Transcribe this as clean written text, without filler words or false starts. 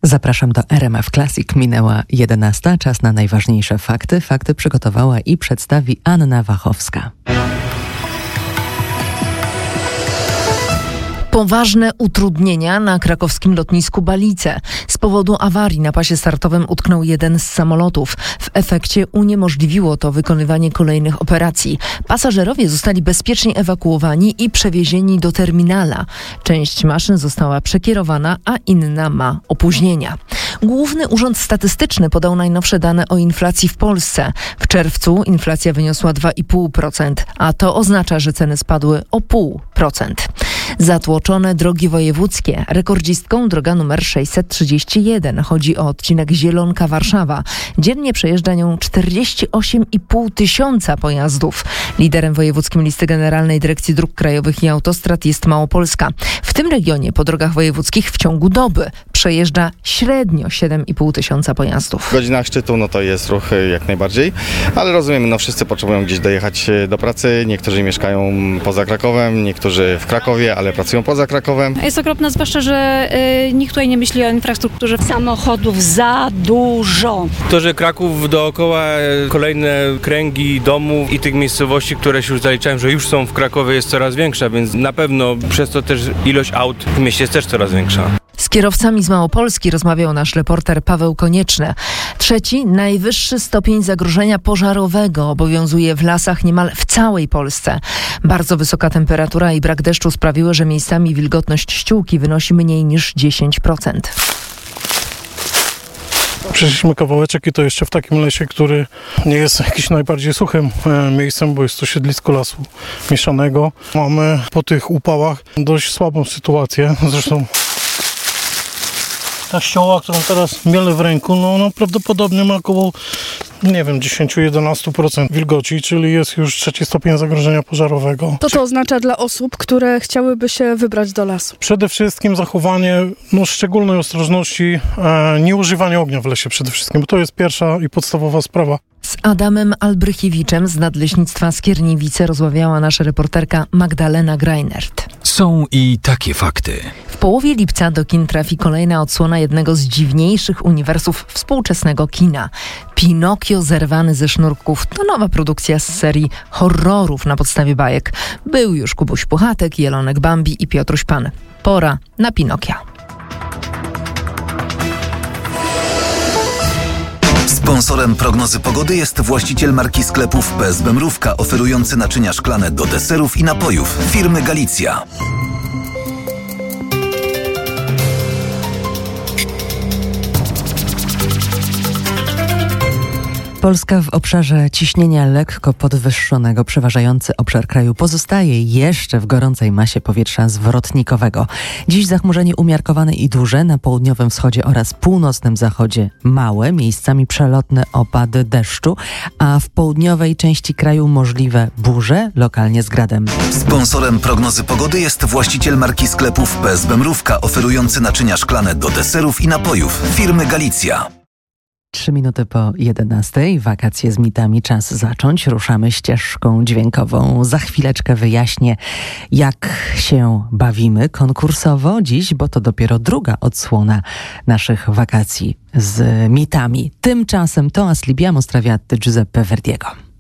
Zapraszam do RMF Classic. Minęła 11. Czas na najważniejsze fakty. Fakty przygotowała i przedstawi Anna Wachowska. Poważne utrudnienia na krakowskim lotnisku Balice. Z powodu awarii na pasie startowym utknął jeden z samolotów. W efekcie uniemożliwiło to wykonywanie kolejnych operacji. Pasażerowie zostali bezpiecznie ewakuowani i przewiezieni do terminala. Część maszyn została przekierowana, a inna ma opóźnienia. Główny Urząd Statystyczny podał najnowsze dane o inflacji w Polsce. W czerwcu inflacja wyniosła 2,5%, a to oznacza, że ceny spadły o 0,5%. Zatłoczone drogi wojewódzkie. Rekordzistką droga numer 631. Chodzi o odcinek Zielonka-Warszawa. Dziennie przejeżdża nią 48,5 tysiąca pojazdów. Liderem wojewódzkim listy Generalnej Dyrekcji Dróg Krajowych i Autostrad jest Małopolska. W tym regionie po drogach wojewódzkich w ciągu doby przejeżdża średnio 7,5 tysiąca pojazdów. W godzinach szczytu to jest ruch jak najbardziej, ale rozumiemy, wszyscy potrzebują gdzieś dojechać do pracy. Niektórzy mieszkają poza Krakowem, niektórzy w Krakowie, ale pracują poza Krakowem. Jest okropne, zwłaszcza, że nikt tutaj nie myśli o infrastrukturze. Samochodów za dużo. To, że Kraków dookoła kolejne kręgi domów i tych miejscowości, które się już zaliczają, że już są w Krakowie, jest coraz większa, więc na pewno przez to też ilość aut w mieście jest też coraz większa. Z kierowcami z Małopolski rozmawiał nasz reporter Paweł Konieczny. Trzeci, najwyższy stopień zagrożenia pożarowego obowiązuje w lasach niemal w całej Polsce. Bardzo wysoka temperatura i brak deszczu sprawiły, że miejscami wilgotność ściółki wynosi mniej niż 10%. Przeszliśmy kawałeczek i to jeszcze w takim lesie, który nie jest jakimś najbardziej suchym miejscem, bo jest to siedlisko lasu mieszanego. Mamy po tych upałach dość słabą sytuację. Zresztą ta ścioła, którą teraz mielę w ręku, ona prawdopodobnie ma około 10-11% wilgoci, czyli jest już trzeci stopień zagrożenia pożarowego. Co to oznacza dla osób, które chciałyby się wybrać do lasu? Przede wszystkim zachowanie szczególnej ostrożności, nieużywanie ognia w lesie przede wszystkim, bo to jest pierwsza i podstawowa sprawa. Z Adamem Albrychiewiczem z Nadleśnictwa Skierniewice rozmawiała nasza reporterka Magdalena Greinert. Są i takie fakty. W połowie lipca do kin trafi kolejna odsłona jednego z dziwniejszych uniwersów współczesnego kina. Pinokio zerwany ze sznurków to nowa produkcja z serii horrorów na podstawie bajek. Był już Kubuś Puchatek, Jelonek Bambi i Piotruś Pan. Pora na Pinokia. Sponsorem prognozy pogody jest właściciel marki sklepów PSB Mrówka, oferujący naczynia szklane do deserów i napojów firmy Galicja. Polska w obszarze ciśnienia lekko podwyższonego, przeważający obszar kraju pozostaje jeszcze w gorącej masie powietrza zwrotnikowego. Dziś zachmurzenie umiarkowane i duże, na południowym wschodzie oraz północnym zachodzie małe, miejscami przelotne opady deszczu, a w południowej części kraju możliwe burze, lokalnie z gradem. Sponsorem prognozy pogody jest właściciel marki sklepów PSB Mrówka, oferujący naczynia szklane do deserów i napojów firmy Galicja. 3 minuty po 11. Wakacje z mitami, czas zacząć. Ruszamy ścieżką dźwiękową. Za chwileczkę wyjaśnię, jak się bawimy konkursowo dziś, bo to dopiero druga odsłona naszych wakacji z mitami. Tymczasem to Aslibiamo Straviaty Giuseppe Verdiego.